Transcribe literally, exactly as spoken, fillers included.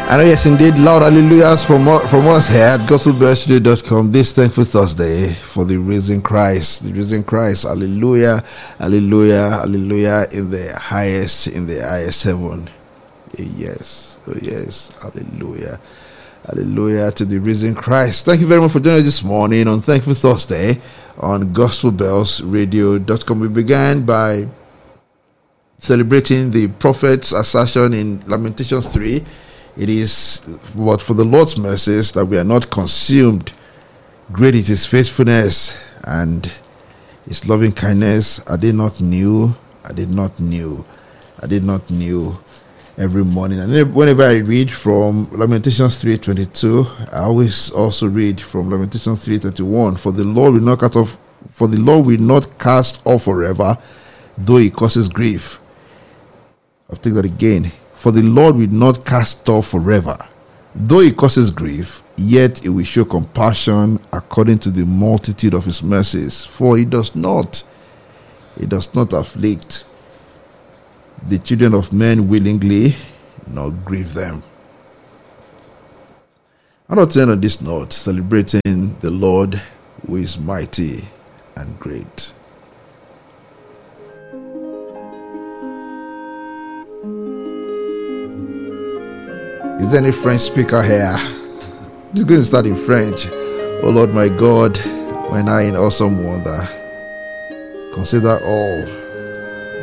And yes, indeed, loud hallelujahs from, from us here at gospel bell studio dot com this thankful Thursday for the risen Christ. The risen Christ. Hallelujah, hallelujah, hallelujah in the highest, in the highest heaven. Yes, oh yes, hallelujah. Hallelujah to the risen Christ. Thank you very much for joining us this morning on Thankful Thursday on gospel bells radio dot com. We began by celebrating the prophet's assertion in Lamentations three. It is but for the Lord's mercies that we are not consumed. Great is his faithfulness and his loving kindness. I did not knew. I did not knew. I did not knew. Every morning, and whenever I read from Lamentations three twenty-two, I always also read from Lamentations three thirty-one. For the Lord will not cut off. For the Lord will not cast off forever, though he causes grief. I'll take that again. For the Lord will not cast off forever, though he causes grief, yet he will show compassion according to the multitude of his mercies. For he does not, he does not afflict the children of men willingly, nor grieve them. I want to end on this note, celebrating the Lord who is mighty and great. Is there any French speaker here? This is going to start in French. Oh Lord my God, when I in awesome wonder consider all